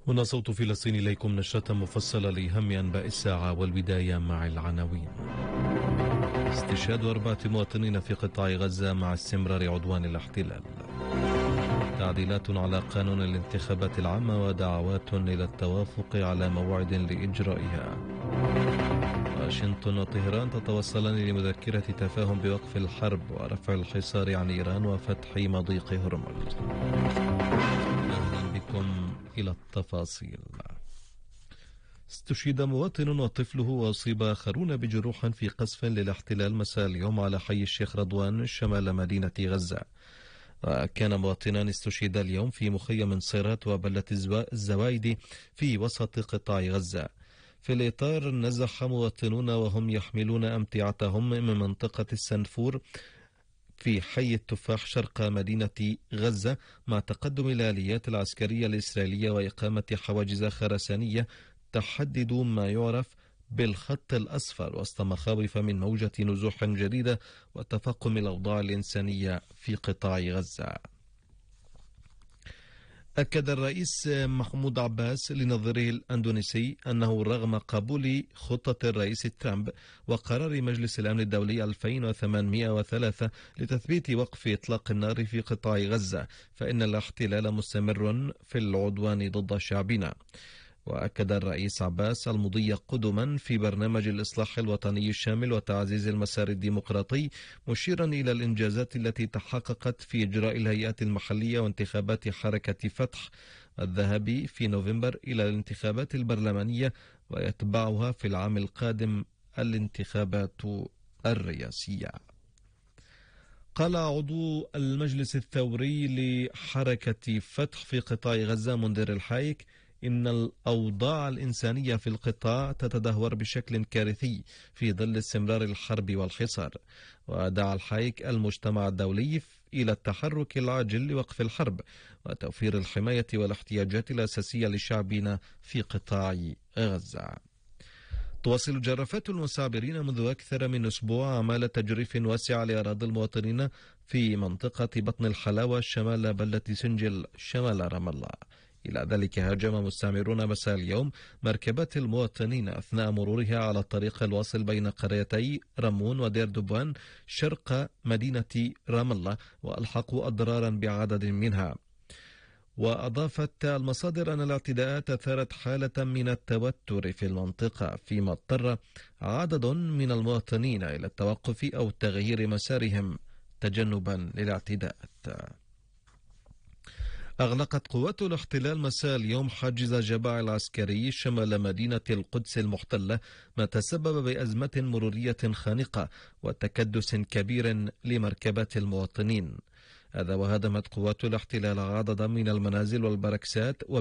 هنا صوت فلسطين إليكم، نشرة مفصلة لأهم أنباء الساعة، والبداية مع العناوين. استشهاد 4 مواطنين في قطاع غزة مع استمرار عدوان الاحتلال. تعديلات على قانون الانتخابات العامة ودعوات إلى التوافق على موعد لإجرائها. واشنطن وطهران تتوصلان لمذكرة تفاهم بوقف الحرب ورفع الحصار عن إيران وفتح مضيق هرمز. أهلا بكم إلى التفاصيل. استشهد مواطن وطفله وأصيب آخرون بجروح في قصف للاحتلال مساء اليوم على حي الشيخ رضوان شمال مدينة غزة. وكان مواطنان استشهدا اليوم في مخيم صيرات وبلة الزوايد في وسط قطاع غزة. في الإطار نزح مواطنون وهم يحملون أمتعتهم من منطقة السنفور في حي التفاح شرق مدينة غزة مع تقدم الآليات العسكرية الإسرائيلية وإقامة حواجز خرسانية تحدد ما يعرف بالخط الأصفر وسط مخاوف من موجة نزوح جديدة وتفاقم الأوضاع الإنسانية في قطاع غزة. أكد الرئيس محمود عباس لنظيره الأندونيسي أنه رغم قبول خطة الرئيس ترامب وقرار مجلس الأمن الدولي 2803 لتثبيت وقف إطلاق النار في قطاع غزة، فإن الاحتلال مستمر في العدوان ضد شعبنا. وأكد الرئيس عباس المضي قدما في برنامج الإصلاح الوطني الشامل وتعزيز المسار الديمقراطي، مشيرا إلى الإنجازات التي تحققت في إجراء الهيئات المحلية وانتخابات حركة فتح الذهاب في نوفمبر إلى الانتخابات البرلمانية، ويتبعها في العام القادم الانتخابات الرئاسية. قال عضو المجلس الثوري لحركة فتح في قطاع غزة منذر الحايك إن الأوضاع الإنسانية في القطاع تتدهور بشكل كارثي في ظل استمرار الحرب والحصار. ودعا الحايك المجتمع الدولي إلى التحرك العاجل لوقف الحرب وتوفير الحماية والاحتياجات الأساسية لشعبنا في قطاع غزة. تواصل جرافات المستعبرين منذ أكثر من أسبوع أعمال تجريف واسعة لأراضي المواطنين في منطقة بطن الحلاوة شمال بلدة سنجل شمال رام الله. إلى ذلك هاجم مستعمرون مساء اليوم مركبات المواطنين أثناء مرورها على الطريق الواصل بين قريتي رمون ودير دبوان شرق مدينة رام الله، وألحقوا أضرارا بعدد منها. وأضافت المصادر أن الاعتداءات أثارت حالة من التوتر في المنطقة، فيما اضطر عدد من المواطنين إلى التوقف أو تغيير مسارهم تجنبا للاعتداءات. أغلقت قوات الاحتلال مساء اليوم حاجز جبع العسكري شمال مدينة القدس المحتلة، ما تسبب بأزمة مرورية خانقة وتكدس كبير لمركبات المواطنين. هذا وهدمت قوات الاحتلال عددا من المنازل والبركسات